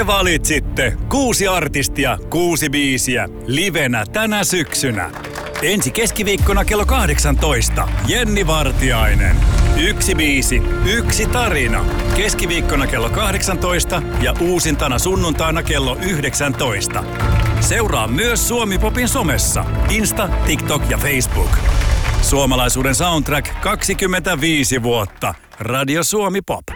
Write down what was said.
Te valitsitte 6 artistia, 6 biisiä, livenä tänä syksynä. Ensi keskiviikkona kello 18. Jenni Vartiainen. 1 biisi, 1 tarina. Keskiviikkona kello 18 ja uusintana sunnuntaina kello 19. Seuraa myös Suomi-popin somessa. Insta, TikTok ja Facebook. Suomalaisuuden soundtrack 25 vuotta. Radio Suomi Pop.